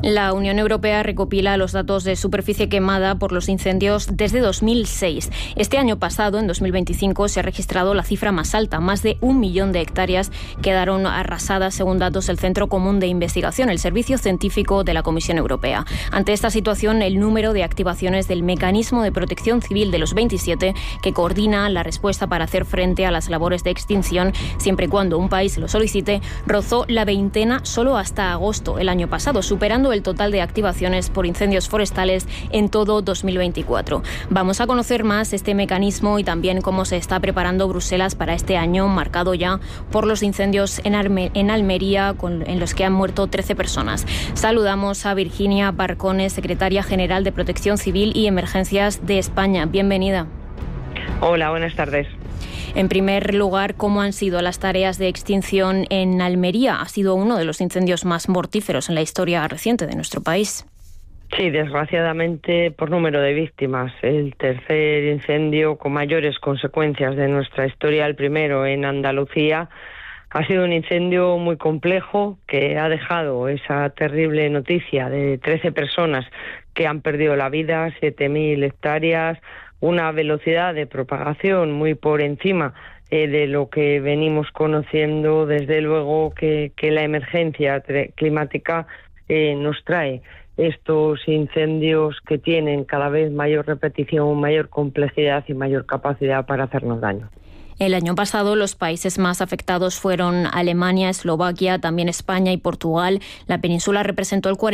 La Unión Europea recopila los datos de superficie quemada por los incendios desde 2006. Este año pasado, en 2025, se ha registrado la cifra más alta. Más de 1 millón de hectáreas quedaron arrasadas, según datos del Centro Común de Investigación, el Servicio Científico de la Comisión Europea. Ante esta situación, el número de activaciones del Mecanismo de Protección Civil de los 27, que coordina la respuesta para hacer frente a las labores de extinción, siempre y cuando un país lo solicite, rozó la veintena solo hasta agosto el año pasado, superando el total de activaciones por incendios forestales en todo 2024. Vamos a conocer más este mecanismo y también cómo se está preparando Bruselas para este año, marcado ya por los incendios en Almería, en los que han muerto 13 personas. Saludamos a Virginia Barcone, secretaria general de Protección Civil y Emergencias de España. Bienvenida. Hola, buenas tardes. En primer lugar, ¿cómo han sido las tareas de extinción en Almería? Ha sido uno de los incendios más mortíferos en la historia reciente de nuestro país. Sí, desgraciadamente por número de víctimas. El tercer incendio con mayores consecuencias de nuestra historia, el primero en Andalucía, ha sido un incendio muy complejo que ha dejado esa terrible noticia de 13 personas que han perdido la vida, 7.000 hectáreas, una velocidad de propagación muy por encima de lo que venimos conociendo, desde luego que la emergencia climática nos trae estos incendios que tienen cada vez mayor repetición, mayor complejidad y mayor capacidad para hacernos daño. El año pasado los países más afectados fueron Alemania, Eslovaquia, también España y Portugal. La península representó el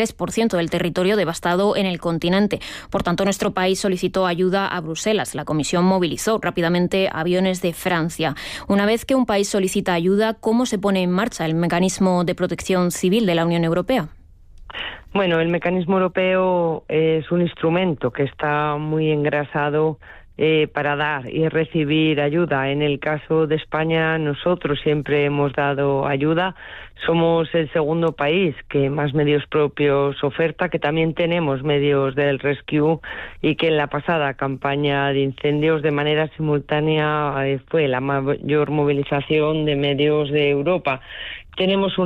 43% del territorio devastado en el continente. Por tanto, nuestro país solicitó ayuda a Bruselas. La Comisión movilizó rápidamente aviones de Francia. Una vez que un país solicita ayuda, ¿cómo se pone en marcha el mecanismo de protección civil de la Unión Europea? Bueno, el mecanismo europeo es un instrumento que está muy engrasado para dar y recibir ayuda. En el caso de España, nosotros siempre hemos dado ayuda. Somos el segundo país que más medios propios oferta, que también tenemos medios del Rescue y que en la pasada campaña de incendios de manera simultánea fue la mayor movilización de medios de Europa. Tenemos